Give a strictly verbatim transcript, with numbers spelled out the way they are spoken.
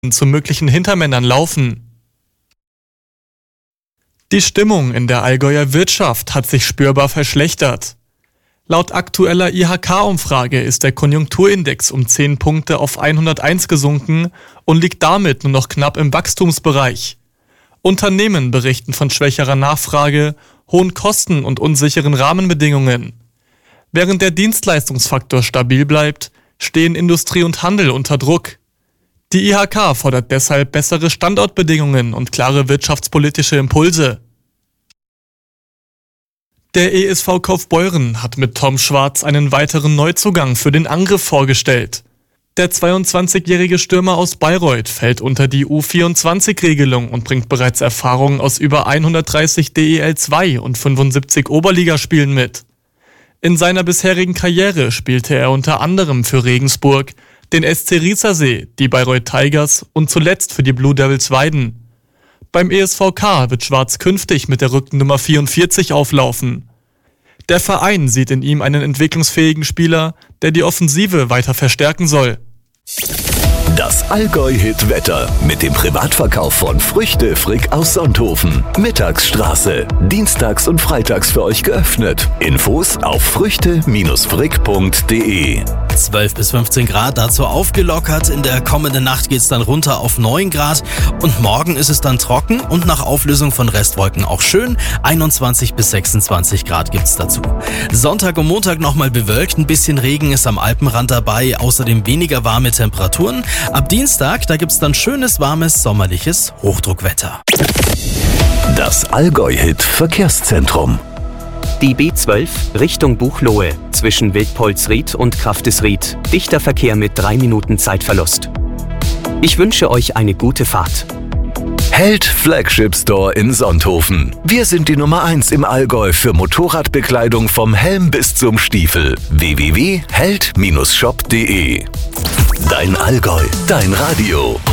zu möglichen Hintermännern laufen. Die Stimmung in der Allgäuer Wirtschaft hat sich spürbar verschlechtert. Laut aktueller I H K-Umfrage ist der Konjunkturindex um zehn Punkte auf hunderteins gesunken und liegt damit nur noch knapp im Wachstumsbereich. Unternehmen berichten von schwächerer Nachfrage, hohen Kosten und unsicheren Rahmenbedingungen. Während der Dienstleistungsfaktor stabil bleibt, stehen Industrie und Handel unter Druck. Die I H K fordert deshalb bessere Standortbedingungen und klare wirtschaftspolitische Impulse. Der E S V Kaufbeuren hat mit Tom Schwarz einen weiteren Neuzugang für den Angriff vorgestellt. Der zweiundzwanzigjährige Stürmer aus Bayreuth fällt unter die U vierundzwanzig-Regelung und bringt bereits Erfahrung aus über hundertdreißig D E L zwei und fünfundsiebzig Oberligaspielen mit. In seiner bisherigen Karriere spielte er unter anderem für Regensburg, den S C Riesersee, die Bayreuth Tigers und zuletzt für die Blue Devils Weiden. Beim E S V K wird Schwarz künftig mit der Rückennummer vierundvierzig auflaufen. Der Verein sieht in ihm einen entwicklungsfähigen Spieler, der die Offensive weiter verstärken soll. Das Allgäu-Hit-Wetter mit dem Privatverkauf von Früchte Frick aus Sonthofen. Mittagsstraße. Dienstags und freitags für euch geöffnet. Infos auf früchte Frick punkt de. zwölf bis fünfzehn Grad, dazu aufgelockert. In der kommenden Nacht geht es dann runter auf neun Grad. Und morgen ist es dann trocken und nach Auflösung von Restwolken auch schön. einundzwanzig bis sechsundzwanzig Grad gibt's dazu. Sonntag und Montag nochmal bewölkt. Ein bisschen Regen ist am Alpenrand dabei. Außerdem weniger warme Temperaturen. Ab Dienstag, da gibt's dann schönes, warmes, sommerliches Hochdruckwetter. Das Allgäu-Hit Verkehrszentrum. Die B zwölf Richtung Buchloe zwischen Wildpolsried und Kraftesried. Dichter Verkehr mit drei Minuten Zeitverlust. Ich wünsche euch eine gute Fahrt. Held Flagship Store in Sonthofen. Wir sind die Nummer eins im Allgäu für Motorradbekleidung vom Helm bis zum Stiefel. w w w punkt held Bindestrich shop punkt de. Dein Allgäu, dein Radio.